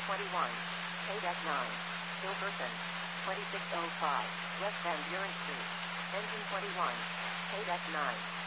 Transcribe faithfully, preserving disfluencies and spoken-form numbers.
twenty-one, K nine, Hilversum, twenty-six oh five, West Van Buren Street, engine twenty-one, K nine.